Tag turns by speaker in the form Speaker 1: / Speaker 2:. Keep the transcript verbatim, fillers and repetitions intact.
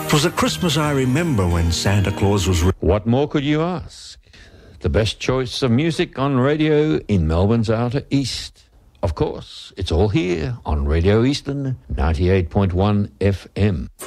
Speaker 1: It was a Christmas I remember when Santa Claus was... Re-
Speaker 2: what more could you ask? The best choice of music on radio in Melbourne's Outer East. Of course, it's all here on Radio Eastern ninety-eight point one F M.